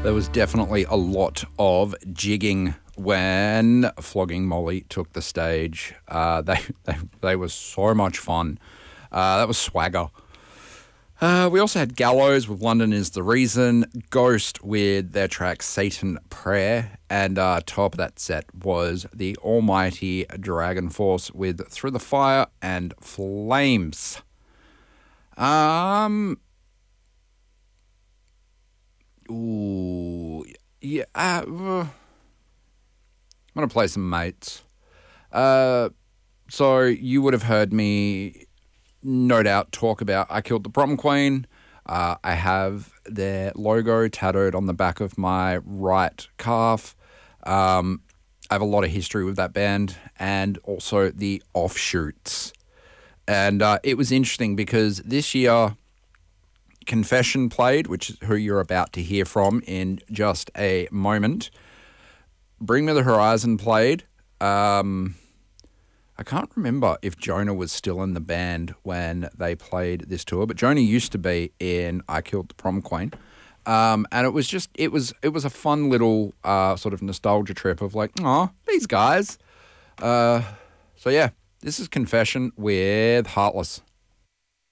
There was definitely a lot of jigging when Flogging Molly took the stage. They were so much fun. That was swagger. We also had Gallows with London is the Reason, Ghost with their track Satan Prayer, and top of that set was the almighty Dragon Force with Through the Fire and Flames. Ooh, yeah. I'm gonna play some mates. So you would have heard me, no doubt, talk about I Killed the Prom Queen. I have their logo tattooed on the back of my right calf. I have a lot of history with that band and also the Offshoots. And it was interesting because this year Confession played, which is who you're about to hear from in just a moment. Bring Me the Horizon played. I can't remember if Jonah was still in the band when they played this tour, but Jonah used to be in I Killed the Prom Queen. And it was a fun little sort of nostalgia trip of like, oh, these guys. So yeah, this is Confession with Heartless.